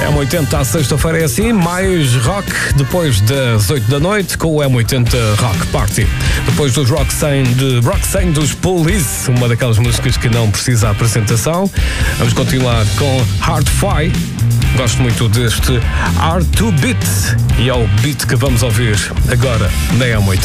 M80 à sexta-feira é assim, mais rock depois das 8 da noite com o M80 Rock Party. Depois dos Roxane dos Police, uma daquelas músicas que não precisa apresentação. Vamos continuar com Hard Fi. Gosto muito deste R2 Beat e é o beat que vamos ouvir agora na M80.